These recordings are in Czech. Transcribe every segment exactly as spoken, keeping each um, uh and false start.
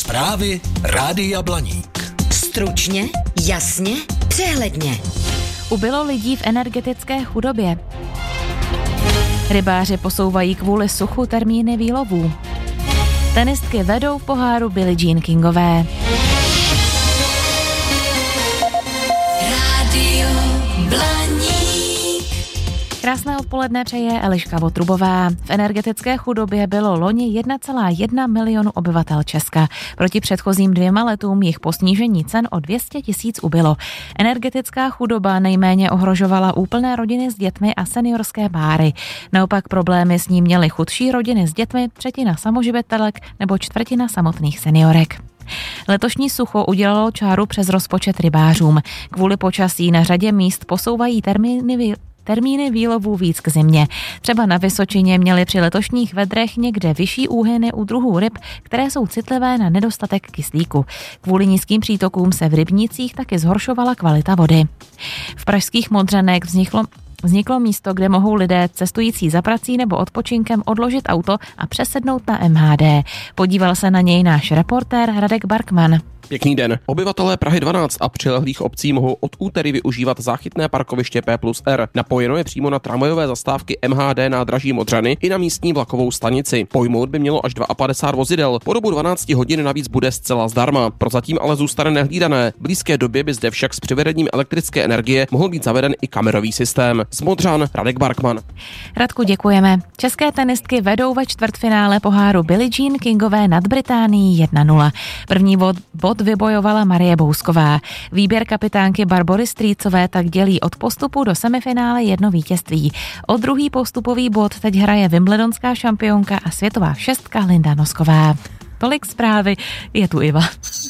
Zprávy Rádia Blaník. Stručně, jasně, přehledně. Ubylo lidí v energetické chudobě. Rybáři posouvají kvůli suchu termíny výlovů. Tenistky vedou v poháru Billie Jean Kingové. Rádio Blaník. Krásné odpoledne přeje Eliška Votrubová. V energetické chudobě bylo loni jedna celá jedna milionu obyvatel Česka. Proti předchozím dvěma letům jich po snížení cen o dvě stě tisíc ubylo. Energetická chudoba nejméně ohrožovala úplné rodiny s dětmi a seniorské páry. Naopak problémy s ní měly chudší rodiny s dětmi, třetina samoživitelek nebo čtvrtina samotných seniorek. Letošní sucho udělalo čáru přes rozpočet rybářům. Kvůli počasí na řadě míst posouvají termíny Termíny výlovů víc k zimě. Třeba na Vysočině měli při letošních vedrech někde vyšší úhyny u druhů ryb, které jsou citlivé na nedostatek kyslíku. Kvůli nízkým přítokům se v rybnících taky zhoršovala kvalita vody. V pražských Modřanech vzniklo Vzniklo místo, kde mohou lidé cestující za prací nebo odpočinkem odložit auto a přesednout na M H D. Podíval se na něj náš reportér Radek Barkman. Pěkný den. Obyvatelé Prahy dvanáct a přilehlých obcí mohou od úterý využívat záchytné parkoviště P plus R. Napojeno je přímo na tramvajové zastávky M H D nádraží Modřany i na místní vlakovou stanici. Pojmout by mělo až padesát dva vozidel. Po dobu dvanáct hodin navíc bude zcela zdarma. Prozatím ale zůstane nehlídané. V blízké době by zde však s přivedením elektrické energie mohl být zaveden i kamerový systém. Z Modřan Radek Barkman. Radku, děkujeme. České tenistky vedou ve čtvrtfinále poháru Billie Jean Kingové nad Británií jedna nula. První bod, bod vybojovala Marie Bousková. Výběr kapitánky Barbory Strýcové tak dělí od postupu do semifinále jedno vítězství. O druhý postupový bod teď hraje wimbledonská šampionka a světová šestka Linda Nosková. Tolik zprávy, je tu Iva.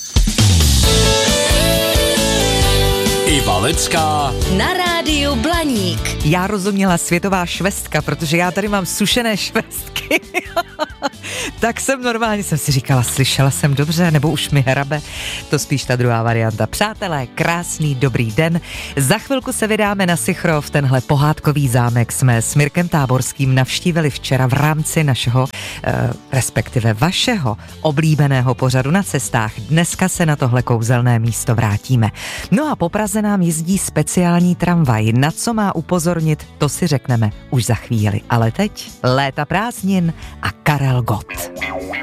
Iva Lecká Na rádiu Blaník. Já rozuměla světová švestka, protože já tady mám sušené švestky. Tak jsem normálně jsem si říkala, slyšela jsem dobře, nebo už mi hrabe. To spíš ta druhá varianta. Přátelé, krásný dobrý den. Za chvilku se vydáme na Sichrov. Tenhle pohádkový zámek jsme s Mirkem Táborským navštívili včera v rámci našeho, eh, respektive vašeho oblíbeného pořadu Na cestách. Dneska se na tohle kouzelné místo vrátíme. No a po Praze nám jezdí speciální tramvaj. Na co má upozornit, to si řekneme už za chvíli. Ale teď léta prázdnin a Karel Gott.